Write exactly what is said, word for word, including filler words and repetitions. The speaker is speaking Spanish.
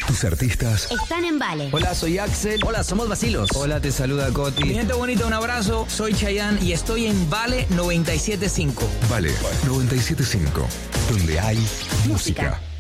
Tus artistas están en Vale. Hola, soy Axel. Hola, somos Vacilos. Hola, te saluda Coti. Mi gente bonita, un abrazo. Soy Chayanne y estoy en Vale noventa y siete punto cinco. Vale noventa y siete punto cinco, donde hay música. Música.